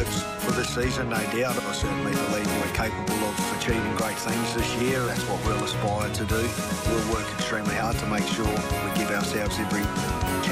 hopes for this season, no doubt. I certainly believe we're capable of achieving great things this year. That's what we'll aspire to do. We'll work extremely hard to make sure we give ourselves every chance